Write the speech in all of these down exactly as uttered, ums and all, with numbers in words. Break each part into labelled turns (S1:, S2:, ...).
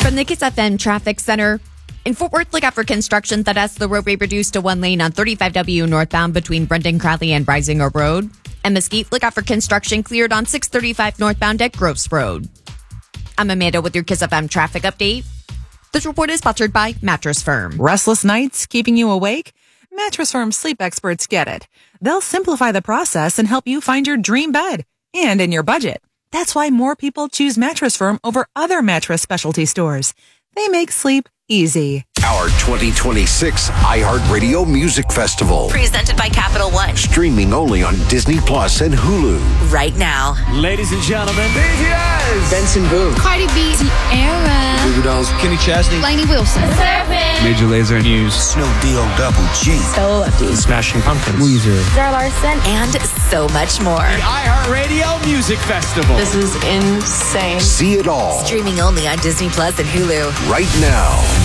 S1: From the Kiss F M Traffic Center. In Fort Worth, look out for construction that has the roadway reduced to one lane on thirty-five W northbound between Brendan Crowley and Risinger Road. And Mesquite, look out for construction cleared on six thirty-five northbound at Groves Road. I'm Amanda with your Kiss F M traffic update. This report is sponsored by Mattress Firm.
S2: Restless nights keeping you awake? Mattress Firm sleep experts get it. They'll simplify the process and help you find your dream bed and in your budget. That's why more people choose Mattress Firm over other mattress specialty stores. They make sleep easy.
S3: Our twenty twenty-six iHeartRadio Music Festival.
S4: Presented by Capital One.
S3: Streaming only on Disney Plus and Hulu.
S4: Right now.
S5: Ladies and gentlemen,
S6: B T S.
S5: Benson Boone.
S7: Cardi B. Tierra.
S6: Goo Goo Dolls.
S5: Kenny Chesney.
S7: Lainey Wilson.
S8: Surfing.
S5: Major Lazer News.
S6: Snoop D-O Double G.
S7: Stella Lefty.
S5: Smashing Pumpkins.
S8: Weezer.
S7: Zara Larson.
S4: And so much more.
S5: The iHeartRadio Music Festival.
S7: This is insane.
S3: See it all.
S4: Streaming only on Disney Plus and Hulu.
S3: Right now.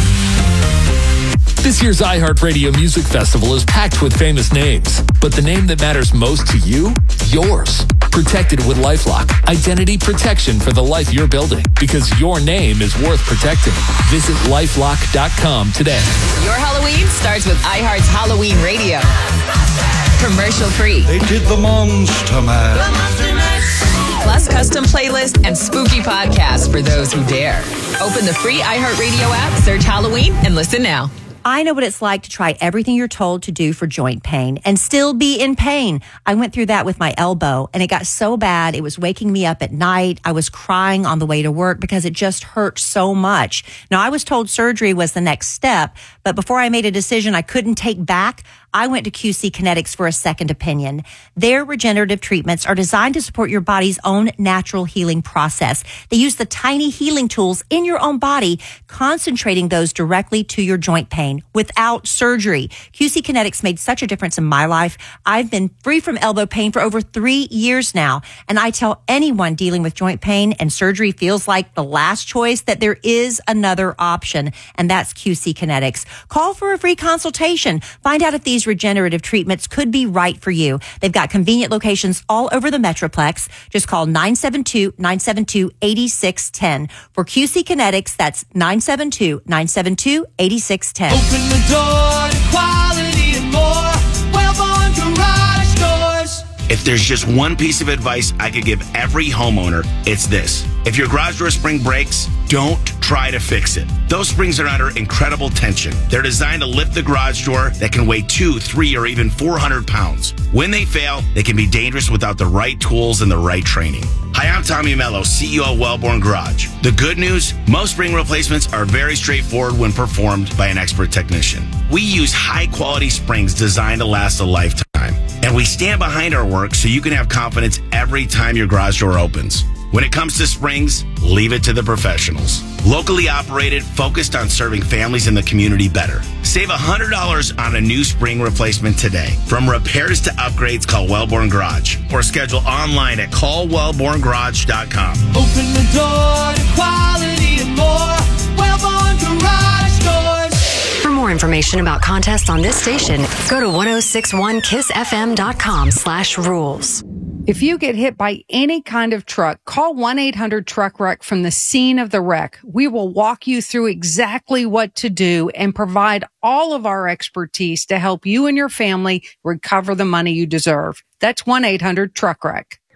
S9: This year's iHeartRadio Music Festival is packed with famous names, but the name that matters most to you? Yours. Protected with LifeLock. Identity protection for the life you're building, because your name is worth protecting. Visit lifelock dot com today.
S10: Your Halloween starts with iHeart's Halloween Radio. Commercial free.
S6: They did the Monster Mash.
S10: Plus custom playlist and spooky podcasts for those who dare. Open the free iHeartRadio app, search Halloween, and listen now.
S11: I know what it's like to try everything you're told to do for joint pain and still be in pain. I went through that with my elbow, and it got so bad it was waking me up at night. I was crying on the way to work because it just hurt so much. Now, I was told surgery was the next step, but before I made a decision I couldn't take back, I went to Q C Kinetics for a second opinion. Their regenerative treatments are designed to support your body's own natural healing process. They use the tiny healing tools in your own body, concentrating those directly to your joint pain without surgery. Q C Kinetics made such a difference in my life. I've been free from elbow pain for over three years now, and I tell anyone dealing with joint pain and surgery feels like the last choice that there is another option, and that's Q C Kinetics. Call for a free consultation. Find out if these regenerative treatments could be right for you. They've got convenient locations all over the Metroplex. Just call nine seven two, nine seven two, eight six one zero. For Q C Kinetics, that's nine seven two, nine seven two, eight six one zero.
S12: Open the door to quality and more. Wellborn Garage Doors.
S13: If there's just one piece of advice I could give every homeowner, it's this. If your garage door spring breaks, don't try to fix it. Those springs are under incredible tension. They're designed to lift the garage door that can weigh two, three, or even four hundred pounds. When they fail, they can be dangerous without the right tools and the right training. Hi, I'm Tommy Mello, C E O of Wellborn Garage. The good news, most spring replacements are very straightforward when performed by an expert technician. We use high-quality springs designed to last a lifetime. And we stand behind our work so you can have confidence every time your garage door opens. When it comes to springs, leave it to the professionals. Locally operated, focused on serving families in the community better. Save one hundred dollars on a new spring replacement today. From repairs to upgrades, call Wellborn Garage. Or schedule online at call wellborn garage dot com.
S12: Open the door to quality and more. Wellborn Garage Doors.
S14: For more information about contests on this station, go to ten sixty-one kiss f m dot com slash rules.
S15: If you get hit by any kind of truck, call one eight hundred truck wreck from the scene of the wreck. We will walk you through exactly what to do and provide all of our expertise to help you and your family recover the money you deserve. That's one eight hundred truck wreck.